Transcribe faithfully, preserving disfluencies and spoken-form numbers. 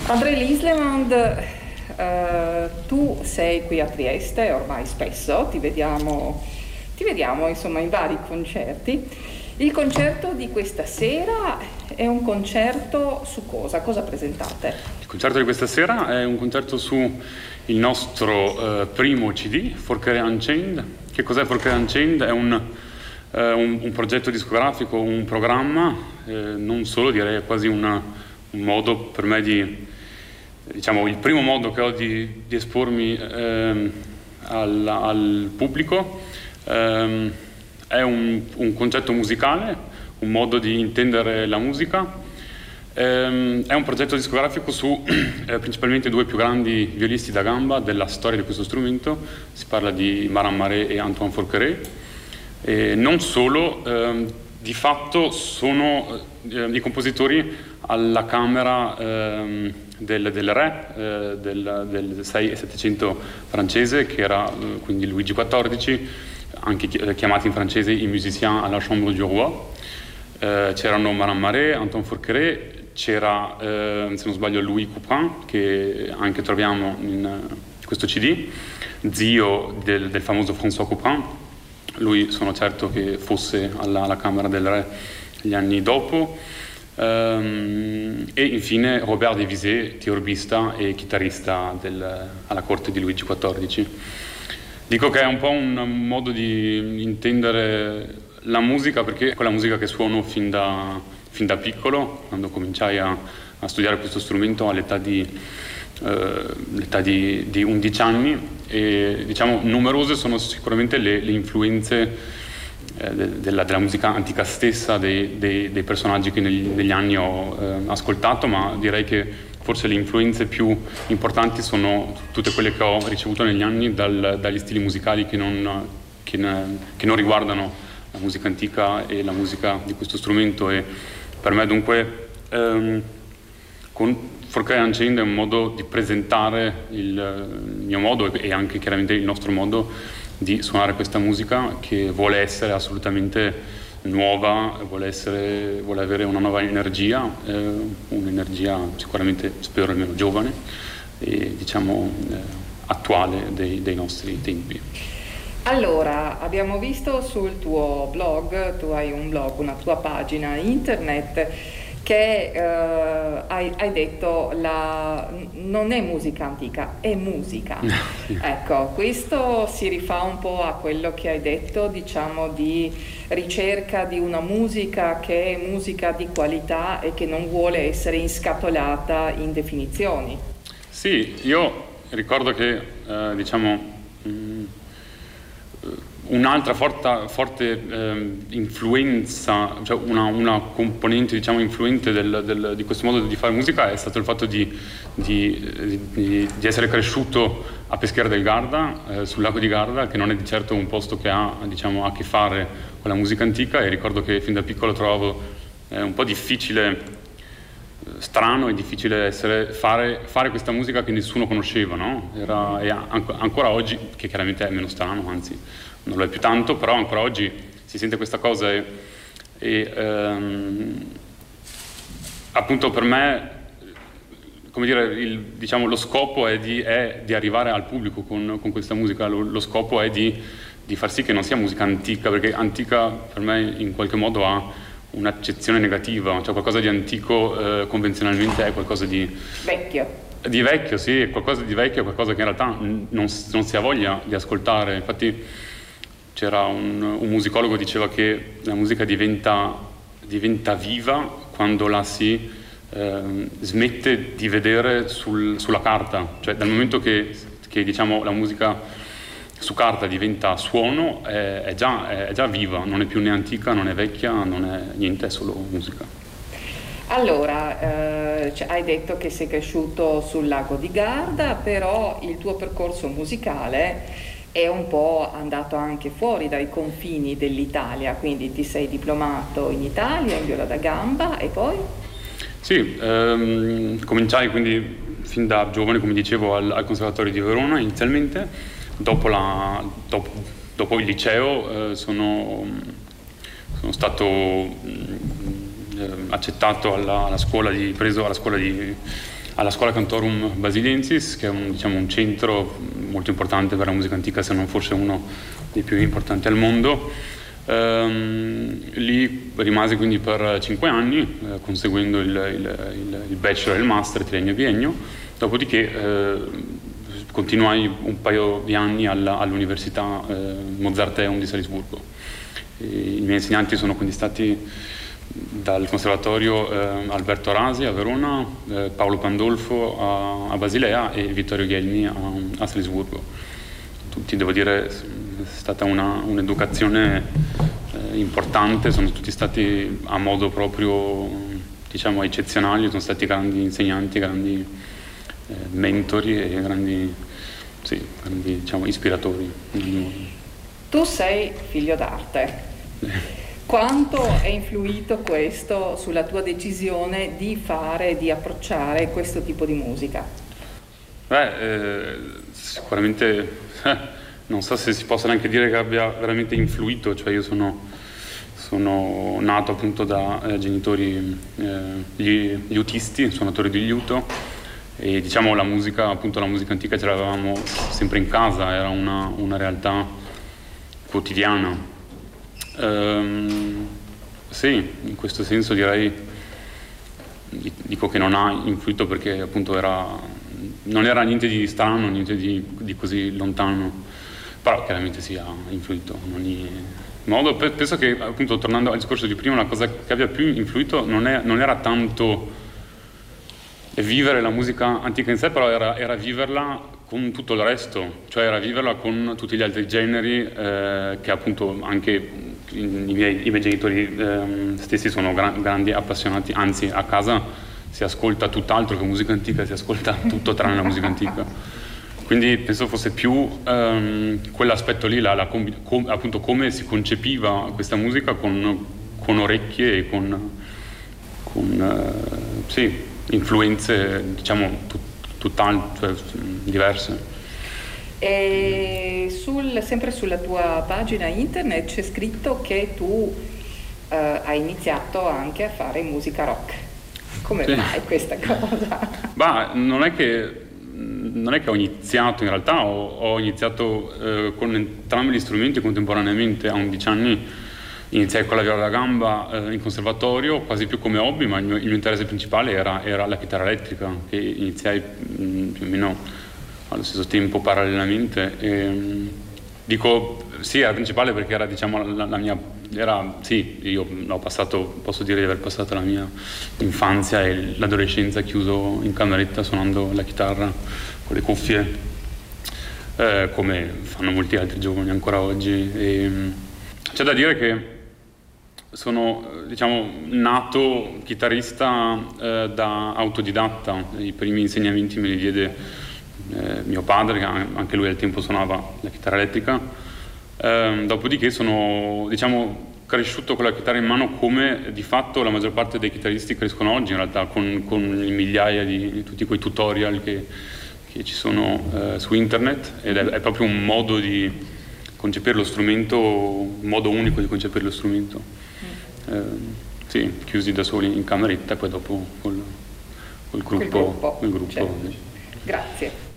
André Lislemand, eh, tu sei qui a Trieste ormai spesso, ti vediamo, ti vediamo insomma in vari concerti. Il concerto di questa sera è un concerto su cosa? Cosa presentate? Il concerto di questa sera è un concerto su il nostro eh, primo C D, Forcare Unchained. Che cos'è Forcare Unchained? È un, eh, un, un progetto discografico, un programma, eh, non solo, direi quasi una, un modo per me di, diciamo, il primo modo che ho di, di espormi eh, al, al pubblico. Eh, è un, un concetto musicale, un modo di intendere la musica. Eh, è un progetto discografico su eh, principalmente due più grandi violisti da gamba della storia di questo strumento. Si parla di Maran Maré e Antoine Forqueré. E non solo, eh, di fatto sono eh, i compositori alla camera eh, del, del re eh, del, del sei e settecento francese, che era eh, quindi Luigi quattordici, anche chiamati in francese i musiciens à la chambre du roi. Eh, c'erano Maran Maré, Antoine Forqueré, c'era, eh, se non sbaglio, Louis Couperin, che anche troviamo in questo C D, zio del, del famoso François Couperin. Lui sono certo che fosse alla, alla Camera del Re gli anni dopo. Um, e infine Robert de Visé, tiorbista e chitarrista del, alla corte di Luigi quattordici. Dico che è un po' un modo di intendere la musica, perché è quella musica che suono fin da, fin da piccolo, quando cominciai a, a studiare questo strumento all'età di, eh, l'età di, di undici anni, e diciamo numerose sono sicuramente le, le influenze eh, de, della, della musica antica stessa, dei, dei, dei personaggi che negli, negli anni ho eh, ascoltato, ma direi che forse le influenze più importanti sono tutte quelle che ho ricevuto negli anni dal, dagli stili musicali che non, che, ne, che non riguardano la musica antica e la musica di questo strumento. E per me dunque ehm, con Forcare Unchained è un modo di presentare il, il mio modo e anche chiaramente il nostro modo di suonare questa musica, che vuole essere assolutamente nuova, vuole, essere, vuole avere una nuova energia, eh, un'energia sicuramente, spero almeno giovane e diciamo eh, attuale dei, dei nostri tempi. Allora, abbiamo visto sul tuo blog, tu hai un blog, una tua pagina internet, che eh, hai, hai detto la, non è musica antica, è musica. Ecco, questo si rifà un po' a quello che hai detto, diciamo, di ricerca di una musica che è musica di qualità e che non vuole essere inscatolata in definizioni. Sì, io ricordo che, eh, diciamo, mh, un'altra forte, forte eh, influenza, cioè una, una componente, diciamo, influente del, del, di questo modo di fare musica è stato il fatto di, di, di, di essere cresciuto a Peschiera del Garda, eh, sul lago di Garda, che non è di certo un posto che ha, diciamo, a che fare con la musica antica, e ricordo che fin da piccolo trovavo eh, un po' difficile, strano e difficile essere, fare, fare questa musica che nessuno conosceva, no? Era, e anco, ancora oggi, che chiaramente è meno strano, anzi non lo è più tanto, però ancora oggi si sente questa cosa e, e ehm, appunto per me, come dire, il, diciamo, lo scopo è di, è di arrivare al pubblico con, con questa musica, lo, lo scopo è di, di far sì che non sia musica antica, perché antica per me in qualche modo ha un'accezione negativa, cioè qualcosa di antico eh, convenzionalmente è qualcosa di vecchio. Di vecchio, sì, qualcosa di vecchio, qualcosa che in realtà non, non si ha voglia di ascoltare. Infatti c'era un, un musicologo che diceva che la musica diventa, diventa viva quando la si eh, smette di vedere sul, sulla carta, cioè dal momento che, che diciamo la musica su carta diventa suono, è, è, già, è già viva, non è più né antica, non è vecchia, non è niente, è solo musica. Allora, eh, cioè, hai detto che sei cresciuto sul lago di Garda, però il tuo percorso musicale è un po' andato anche fuori dai confini dell'Italia, quindi ti sei diplomato in Italia in viola da gamba e poi? Sì, ehm, cominciai quindi fin da giovane, come dicevo, al, al Conservatorio di Verona inizialmente. Dopo, la, dopo, dopo il liceo eh, sono, sono stato eh, accettato alla, alla scuola di, preso alla scuola di alla Scuola Cantorum Basiliensis, che è un, diciamo, un centro molto importante per la musica antica, se non forse uno dei più importanti al mondo. Ehm, lì rimasi quindi per cinque anni, eh, conseguendo il, il, il, il bachelor e il master triennio e biennio, dopodiché eh, continuai un paio di anni alla, all'Università eh, Mozarteum di Salisburgo. E i miei insegnanti sono quindi stati dal Conservatorio eh, Alberto Rasi a Verona, eh, Paolo Pandolfo a, a Basilea e Vittorio Ghelmi a, a Salisburgo. Tutti, devo dire, è stata una, un'educazione eh, importante, sono tutti stati a modo proprio, diciamo, eccezionali, sono stati grandi insegnanti, grandi eh, mentori e grandi, sì, grandi, diciamo, ispiratori. Tu sei figlio d'arte. Quanto è influito questo sulla tua decisione di fare, di approcciare questo tipo di musica? Beh, eh, sicuramente eh, non so se si possa neanche dire che abbia veramente influito, cioè io sono, sono nato appunto da eh, genitori eh, liutisti, suonatori di liuto, e diciamo la musica, appunto la musica antica ce l'avevamo sempre in casa, era una, una realtà quotidiana. Um, sì, in questo senso direi, dico che non ha influito perché appunto era, non era niente di strano, niente di, di così lontano, però chiaramente sì, ha influito in ogni modo. Penso che appunto, tornando al discorso di prima, la cosa che abbia più influito non, è, non era tanto vivere la musica antica in sé, però era, era viverla con tutto il resto, cioè era viverla con tutti gli altri generi eh, che appunto anche i miei, i miei genitori eh, stessi sono gran, grandi appassionati, anzi a casa si ascolta tutt'altro che musica antica, si ascolta tutto tranne la musica antica. Quindi penso fosse più ehm, quell'aspetto lì, la, la combi- com- appunto come si concepiva questa musica con, con orecchie e con, con eh, sì, influenze, diciamo, tut- tutt'altre, cioè, diverse. E sul, sempre sulla tua pagina internet c'è scritto che tu eh, hai iniziato anche a fare musica rock. Come sì. mai questa cosa? Bah, non è che non è che ho iniziato, in realtà ho, ho iniziato eh, con entrambi gli strumenti contemporaneamente. A undici anni iniziai con la viola da gamba eh, in conservatorio, quasi più come hobby, ma il mio, il mio interesse principale era, era la chitarra elettrica, che iniziai mh, più o meno allo stesso tempo parallelamente. E, mh, dico sì, era principale perché era, diciamo, la, la mia, era, sì, io ho passato, posso dire di aver passato la mia infanzia e l'adolescenza chiuso in cameretta suonando la chitarra con le cuffie, eh, come fanno molti altri giovani ancora oggi. E, mh, c'è da dire che sono, diciamo, nato chitarrista eh, da autodidatta. I primi insegnamenti me li diede eh, mio padre, che anche lui al tempo suonava la chitarra elettrica. Eh, dopodiché sono, diciamo, cresciuto con la chitarra in mano come di fatto la maggior parte dei chitarristi crescono oggi, in realtà, con, con migliaia di, di tutti quei tutorial che, che ci sono eh, su internet, ed è, è proprio un modo di concepire lo strumento, un modo unico di concepire lo strumento. Eh, sì, chiusi da soli in cameretta e poi dopo col, col gruppo. Col gruppo, col gruppo. Certo. Grazie.